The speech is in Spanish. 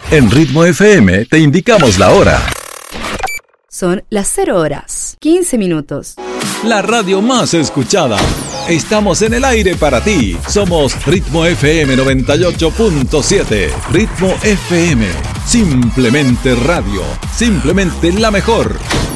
En Ritmo FM te indicamos la hora. Son las 0 horas, 15 minutos. La radio más escuchada. Estamos en el aire para ti. Somos Ritmo FM 98.7. Ritmo FM. Simplemente radio. Simplemente la mejor.